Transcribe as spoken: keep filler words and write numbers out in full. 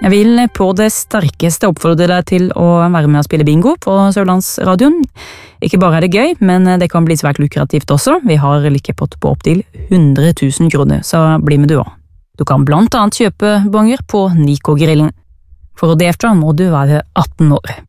Jeg vil på det sterkeste oppfordre deg til å være med og spille bingo på Sørlandsradioen. Ikke bare er det gøy, men det kan bli svært lukrativt også. Vi har likepott på opp til hundre tusen kroner, så bli med du også. Du kan blant annet kjøpe bonger på Nico-grillen. For å delta må du være atten år.